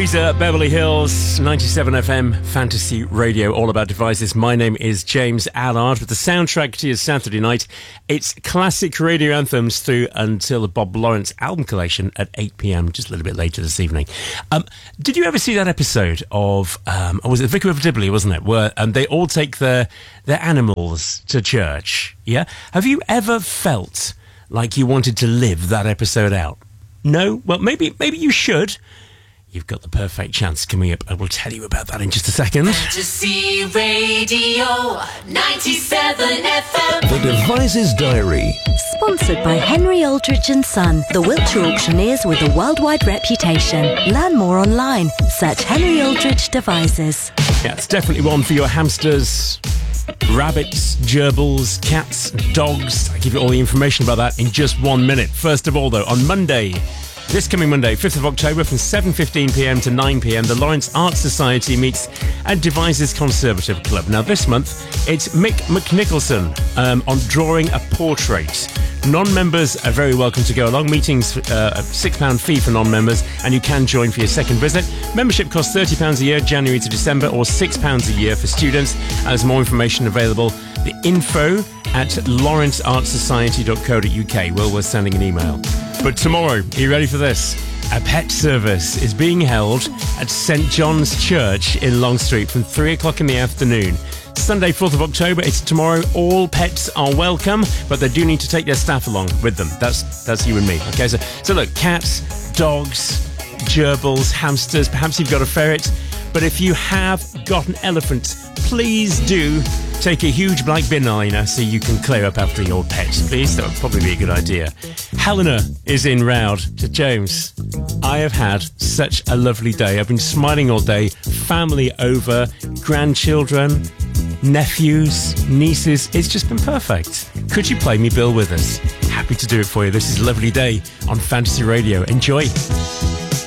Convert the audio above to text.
Weezer, Beverly Hills, 97 FM, Fantasy Radio, all about devices. My name is James Allard with the soundtrack to your Saturday night. It's classic radio anthems through until the Bob Lawrence album collection at 8 p.m, just a little bit later this evening. Did you ever see that episode of, was it Vicar of Dibley, wasn't it, where they all take their animals to church? Yeah? Have you ever felt like you wanted to live that episode out? No? Well, maybe you should. You've got the perfect chance coming up. I will tell you about that in just a second. Fantasy Radio 97 FM. The Devices Diary. Sponsored by Henry Aldridge & Son, the Wiltshire auctioneers with a worldwide reputation. Learn more online. Search Henry Aldridge Devices. Yeah, it's definitely one for your hamsters, rabbits, gerbils, cats, dogs. I'll give you all the information about that in just 1 minute. First of all, though, on Monday, this coming Monday, 5th of October, from 7:15pm to 9pm, the Lawrence Arts Society meets at Devices Conservative Club. Now, this month, it's Mick McNicholson on drawing a portrait. Non-members are very welcome to go along. Meetings, a £6 fee for non-members, and you can join for your second visit. Membership costs £30 a year, January to December, or £6 a year for students. There's more information available. The info at lawrenceartsociety.co.uk. Well, we're sending an email. But tomorrow, are you ready for this? A pet service is being held at St John's Church in Longstreet from 3 o'clock in the afternoon. Sunday, 4th of October, it's tomorrow. All pets are welcome, but they do need to take their staff along with them. That's you and me. Okay, so look, cats, dogs, gerbils, hamsters, perhaps you've got a ferret. But if you have got an elephant, please do take a huge black bin liner so you can clear up after your pets, please. That would probably be a good idea. Helena is in Roud to James. I have had such a lovely day. I've been smiling all day. Family over, grandchildren, nephews, nieces. It's just been perfect. Could you play me Bill Withers? Happy to do it for you. This is a lovely day on Fantasy Radio. Enjoy.